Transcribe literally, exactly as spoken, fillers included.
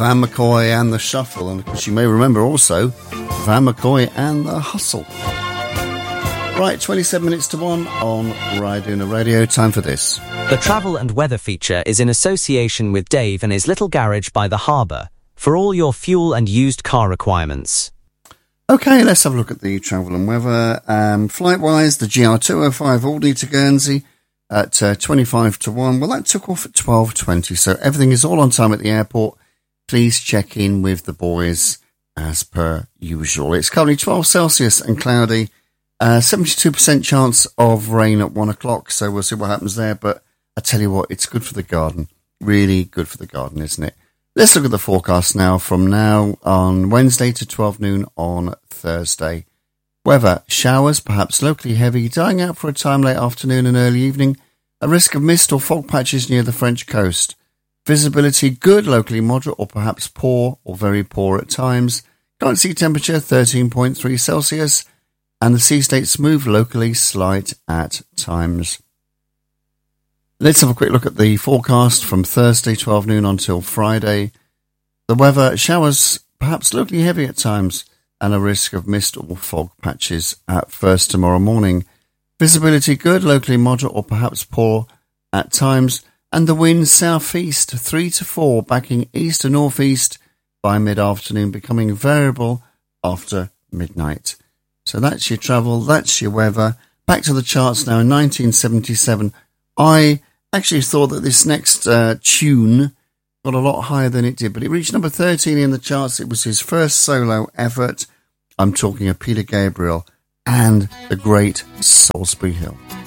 Van McCoy and the Shuffle, and of course you may remember also Van McCoy and the Hustle. Right, twenty-seven minutes to one on Raiduna Radio. Time for this. The travel and weather feature is in association with Dave and his little garage by the harbour for all your fuel and used car requirements. Okay, let's have a look at the travel and weather. Um, flight-wise, the G R two oh five Alderney to Guernsey at uh, twenty-five to one. Well, that took off at twelve twenty, so everything is all on time at the airport. Please check in with the boys as per usual. It's currently twelve Celsius and cloudy. Uh, seventy-two percent chance of rain at one o'clock, so we'll see what happens there. But I tell you what, it's good for the garden. Really good for the garden, isn't it? Let's look at the forecast now from now on Wednesday to twelve noon on Thursday. Weather, showers, perhaps locally heavy, dying out for a time late afternoon and early evening. A risk of mist or fog patches near the French coast. Visibility good, locally moderate or perhaps poor or very poor at times. Current sea temperature thirteen point three Celsius. And the sea state smooth, locally slight at times. Let's have a quick look at the forecast from Thursday, twelve noon until Friday. The weather, showers, perhaps locally heavy at times, and a risk of mist or fog patches at first tomorrow morning. Visibility good, locally moderate or perhaps poor at times, and the wind southeast, three to four, backing east to northeast by mid-afternoon, becoming variable after midnight. So that's your travel, that's your weather. Back to the charts now. In nineteen seventy-seven, I actually thought that this next uh, tune got a lot higher than it did, but it reached number thirteen in the charts. It was his first solo effort. I'm talking of Peter Gabriel and the great Salisbury Hill.